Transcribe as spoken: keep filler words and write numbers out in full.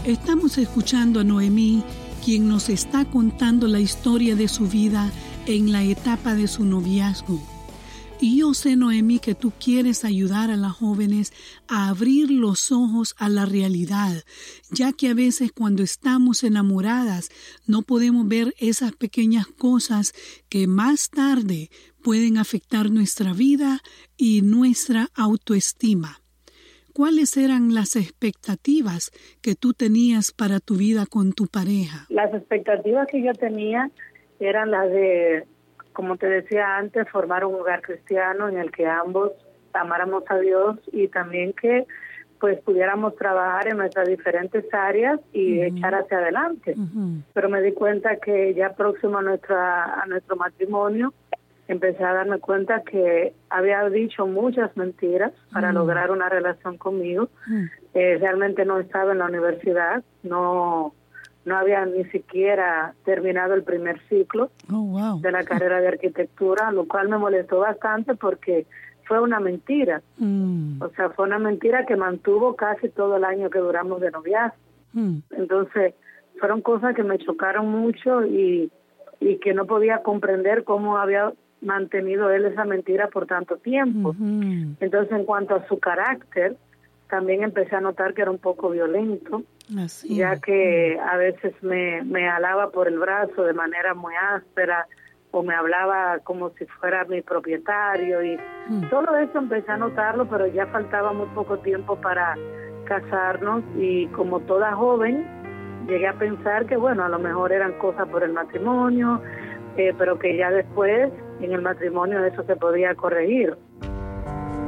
Estamos escuchando a Noemí, quien nos está contando la historia de su vida en la etapa de su noviazgo. Y yo sé, Noemí, que tú quieres ayudar a las jóvenes a abrir los ojos a la realidad, ya que a veces cuando estamos enamoradas no podemos ver esas pequeñas cosas que más tarde pueden afectar nuestra vida y nuestra autoestima. ¿Cuáles eran las expectativas que tú tenías para tu vida con tu pareja? Las expectativas que yo tenía eran las de, como te decía antes, formar un hogar cristiano en el que ambos amáramos a Dios y también que pues pudiéramos trabajar en nuestras diferentes áreas y uh-huh. echar hacia adelante. Uh-huh. Pero me di cuenta que ya próximo a, nuestra, a nuestro matrimonio empecé a darme cuenta que había dicho muchas mentiras para mm. lograr una relación conmigo. Mm. Eh, realmente no estaba en la universidad, no no había ni siquiera terminado el primer ciclo oh, wow. de la carrera de arquitectura, lo cual me molestó bastante porque fue una mentira. Mm. O sea, fue una mentira que mantuvo casi todo el año que duramos de noviazgo. Mm. Entonces, fueron cosas que me chocaron mucho y, y que no podía comprender cómo había mantenido él esa mentira por tanto tiempo. Uh-huh. Entonces, en cuanto a su carácter, también empecé a notar que era un poco violento, Así. ya que uh-huh. a veces me, me alaba por el brazo de manera muy áspera o me hablaba como si fuera mi propietario y uh-huh. todo eso empecé a notarlo, pero ya faltaba muy poco tiempo para casarnos y como toda joven llegué a pensar que bueno, a lo mejor eran cosas por el matrimonio, eh, pero que ya después en el matrimonio eso se podía corregir.